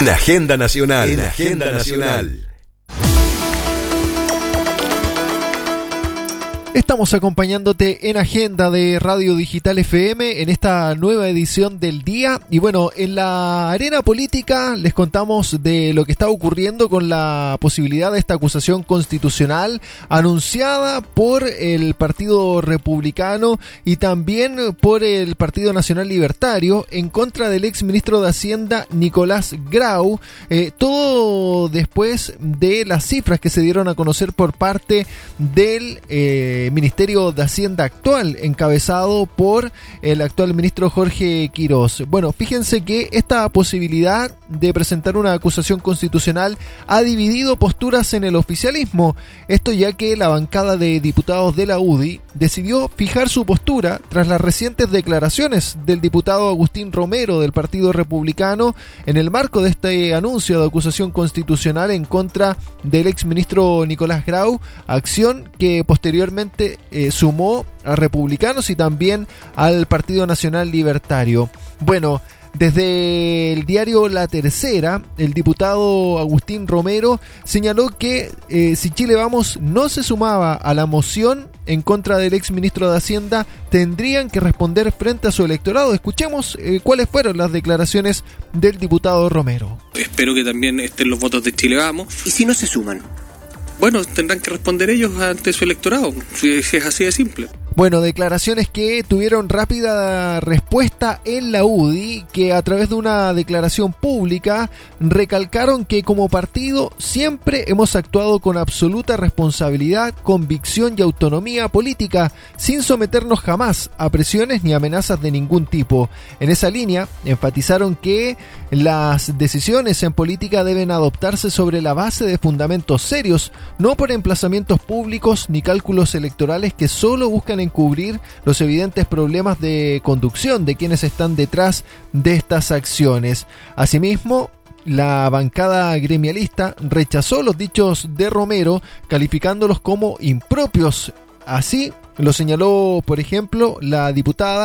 En Agenda Nacional. En Agenda Nacional. Estamos acompañándote en Agenda de Radio Digital FM en esta nueva edición del día. Y bueno, en la arena política les contamos de lo que está ocurriendo con la posibilidad de esta acusación constitucional anunciada por el Partido Republicano y también por el Partido Nacional Libertario en contra del ex ministro de Hacienda Nicolás Grau. Todo después de las cifras que se dieron a conocer por parte del Ministerio de Hacienda actual, encabezado por el actual ministro Jorge Quirós. Bueno, fíjense que esta posibilidad de presentar una acusación constitucional ha dividido posturas en el oficialismo. Esto ya que la bancada de diputados de la UDI decidió fijar su postura tras las recientes declaraciones del diputado Agustín Romero del Partido Republicano en el marco de este anuncio de acusación constitucional en contra del exministro Nicolás Grau, acción que posteriormente sumó a republicanos y también al Partido Nacional Libertario. Bueno, desde el diario La Tercera, el diputado Agustín Romero señaló que si Chile Vamos no se sumaba a la moción en contra del ex ministro de Hacienda, tendrían que responder frente a su electorado. Escuchemos cuáles fueron las declaraciones del diputado Romero. Espero que también estén los votos de Chile Vamos. ¿Y si no se suman? Bueno, tendrán que responder ellos ante su electorado, si es así de simple. Bueno, declaraciones que tuvieron rápida respuesta en la UDI, que a través de una declaración pública recalcaron que como partido siempre hemos actuado con absoluta responsabilidad, convicción y autonomía política, sin someternos jamás a presiones ni amenazas de ningún tipo. En esa línea, enfatizaron que las decisiones en política deben adoptarse sobre la base de fundamentos serios, no por emplazamientos públicos ni cálculos electorales que solo buscan encubrir los evidentes problemas de conducción de quienes están detrás de estas acciones. Asimismo, la bancada gremialista rechazó los dichos de Romero, calificándolos como impropios. Así lo señaló, por ejemplo, la diputada